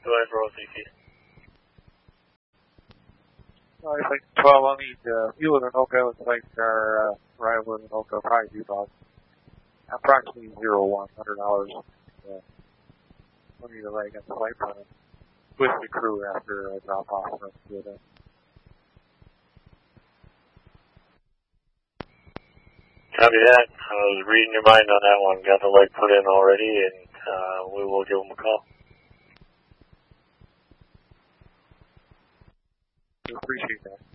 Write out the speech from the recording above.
ahead, roll CT. I think 12, I'll need fuel in Anoka. Looks like our arrival in Anoka probably be about approximately $100. We'll need a leg on the flight plan with the crew after drop off and do that. Copy that. I was reading your mind on that one. Got the leg put in already, and we will give them a call. We appreciate that.